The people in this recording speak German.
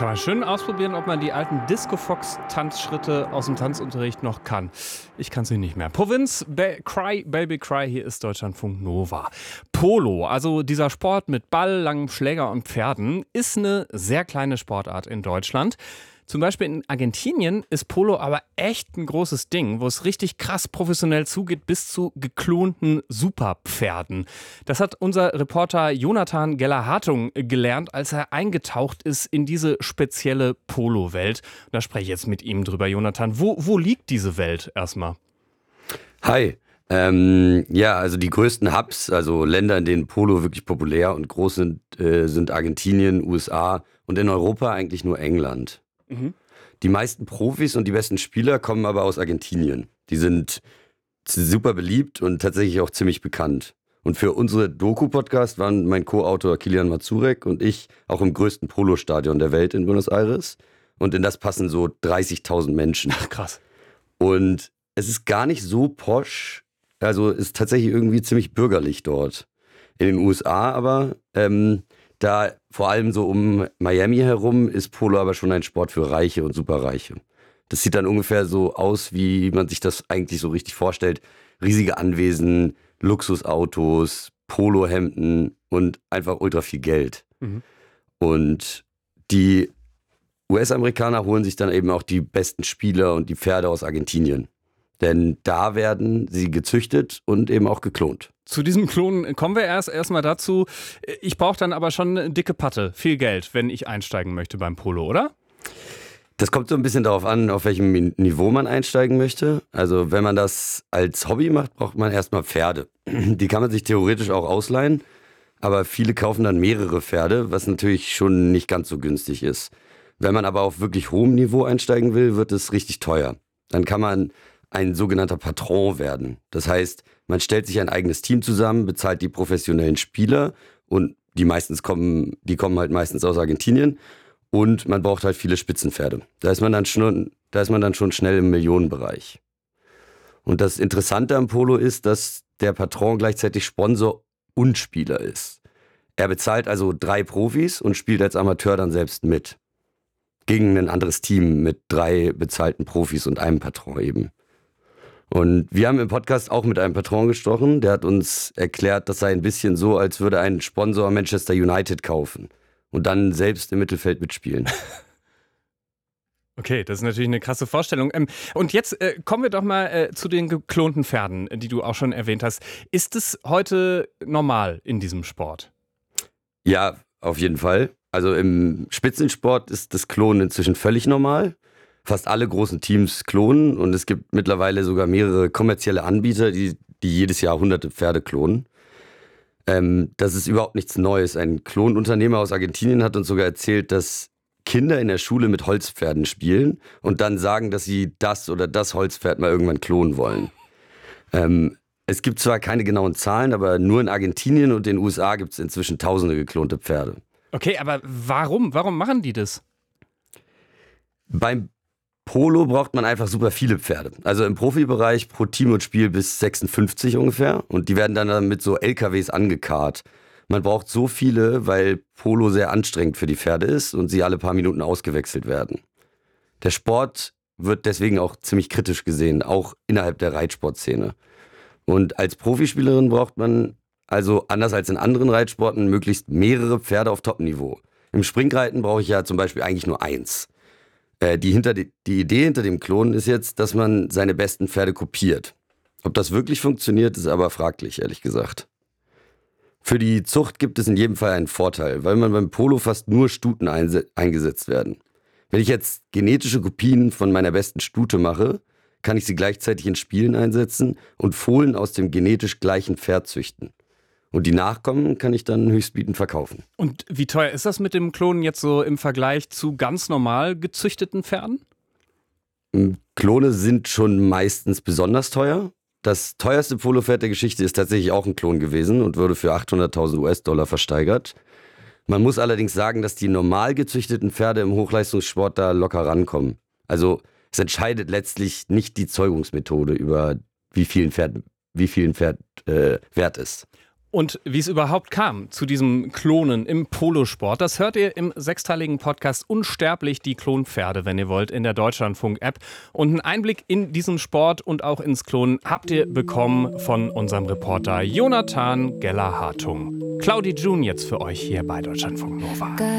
Kann man schön ausprobieren, ob man die alten Disco-Fox-Tanzschritte aus dem Tanzunterricht noch kann. Ich kann sie nicht mehr. Provinz, Cry, Baby Cry, hier ist Deutschlandfunk Nova. Polo, also dieser Sport mit Ball, langem Schläger und Pferden, ist eine sehr kleine Sportart in Deutschland. Zum Beispiel in Argentinien ist Polo aber echt ein großes Ding, wo es richtig krass professionell zugeht, bis zu geklonten Superpferden. Das hat unser Reporter Jonathan Geller-Hartung gelernt, als er eingetaucht ist in diese spezielle Polo-Welt. Da spreche ich jetzt mit ihm drüber, Jonathan. Wo liegt diese Welt erstmal? Hi. Also die größten Hubs, also Länder, in denen Polo wirklich populär und groß sind Argentinien, USA und in Europa eigentlich nur England. Die meisten Profis und die besten Spieler kommen aber aus Argentinien. Die sind super beliebt und tatsächlich auch ziemlich bekannt. Und für unsere Doku-Podcast waren mein Co-Autor Kilian Mazurek und ich auch im größten Polo-Stadion der Welt in Buenos Aires. Und in das passen so 30.000 Menschen. Ach, krass. Und es ist gar nicht so posch, also ist tatsächlich irgendwie ziemlich bürgerlich dort. In den USA aber, da vor allem so um Miami herum ist Polo aber schon ein Sport für Reiche und Superreiche. Das sieht dann ungefähr so aus, wie man sich das eigentlich so richtig vorstellt. Riesige Anwesen, Luxusautos, Polohemden und einfach ultra viel Geld. Und die US-Amerikaner holen sich dann eben auch die besten Spieler und die Pferde aus Argentinien. Denn da werden sie gezüchtet und eben auch geklont. Zu diesem Klonen kommen wir erstmal dazu. Ich brauche dann aber schon eine dicke Patte, viel Geld, wenn ich einsteigen möchte beim Polo, oder? Das kommt so ein bisschen darauf an, auf welchem Niveau man einsteigen möchte. Also wenn man das als Hobby macht, braucht man erstmal Pferde. Die kann man sich theoretisch auch ausleihen, aber viele kaufen dann mehrere Pferde, was natürlich schon nicht ganz so günstig ist. Wenn man aber auf wirklich hohem Niveau einsteigen will, wird es richtig teuer. Dann kann man ein sogenannter Patron werden. Das heißt, man stellt sich ein eigenes Team zusammen, bezahlt die professionellen Spieler und die kommen halt meistens aus Argentinien und man braucht halt viele Spitzenpferde. Da ist man dann schon schnell im Millionenbereich. Und das Interessante am Polo ist, dass der Patron gleichzeitig Sponsor und Spieler ist. Er bezahlt also 3 Profis und spielt als Amateur dann selbst mit. Gegen ein anderes Team mit 3 bezahlten Profis und einem Patron eben. Und wir haben im Podcast auch mit einem Patron gesprochen, der hat uns erklärt, das sei ein bisschen so, als würde ein Sponsor Manchester United kaufen und dann selbst im Mittelfeld mitspielen. Okay, das ist natürlich eine krasse Vorstellung. Und jetzt kommen wir doch mal zu den geklonten Pferden, die du auch schon erwähnt hast. Ist es heute normal in diesem Sport? Ja, auf jeden Fall. Also im Spitzensport ist das Klonen inzwischen völlig normal. Fast alle großen Teams klonen und es gibt mittlerweile sogar mehrere kommerzielle Anbieter, die jedes Jahr hunderte Pferde klonen. Das ist überhaupt nichts Neues. Ein Klonunternehmer aus Argentinien hat uns sogar erzählt, dass Kinder in der Schule mit Holzpferden spielen und dann sagen, dass sie das oder das Holzpferd mal irgendwann klonen wollen. Es gibt zwar keine genauen Zahlen, aber nur in Argentinien und den USA gibt es inzwischen tausende geklonte Pferde. Okay, aber warum? Warum machen die das? Beim Polo braucht man einfach super viele Pferde. Also im Profibereich pro Team und Spiel bis 56 ungefähr. Und die werden dann mit so LKWs angekarrt. Man braucht so viele, weil Polo sehr anstrengend für die Pferde ist und sie alle paar Minuten ausgewechselt werden. Der Sport wird deswegen auch ziemlich kritisch gesehen, auch innerhalb der Reitsportszene. Und als Profispielerin braucht man also anders als in anderen Reitsporten möglichst mehrere Pferde auf Top-Niveau. Im Springreiten brauche ich ja zum Beispiel eigentlich nur 1. Die Idee hinter dem Klonen ist jetzt, dass man seine besten Pferde kopiert. Ob das wirklich funktioniert, ist aber fraglich, ehrlich gesagt. Für die Zucht gibt es in jedem Fall einen Vorteil, weil man beim Polo fast nur Stuten eingesetzt werden. Wenn ich jetzt genetische Kopien von meiner besten Stute mache, kann ich sie gleichzeitig in Spielen einsetzen und Fohlen aus dem genetisch gleichen Pferd züchten. Und die Nachkommen kann ich dann höchstbietend verkaufen. Und wie teuer ist das mit dem Klonen jetzt so im Vergleich zu ganz normal gezüchteten Pferden? Klone sind schon meistens besonders teuer. Das teuerste Polopferd der Geschichte ist tatsächlich auch ein Klon gewesen und wurde für 800.000 US-Dollar versteigert. Man muss allerdings sagen, dass die normal gezüchteten Pferde im Hochleistungssport da locker rankommen. Also es entscheidet letztlich nicht die Zeugungsmethode über wie viel ein Pferd wert ist. Und wie es überhaupt kam zu diesem Klonen im Polosport, das hört ihr im sechsteiligen Podcast Unsterblich, die Klonpferde, wenn ihr wollt, in der Deutschlandfunk-App. Und einen Einblick in diesen Sport und auch ins Klonen habt ihr bekommen von unserem Reporter Jonathan Geller-Hartung. Claudi June jetzt für euch hier bei Deutschlandfunk Nova.